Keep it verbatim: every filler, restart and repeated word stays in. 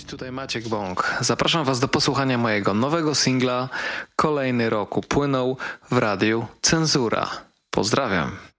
Tutaj Maciek Bąk. Zapraszam Was do posłuchania mojego nowego singla Kolejny rok upłynął w radiu Cenzura. Pozdrawiam.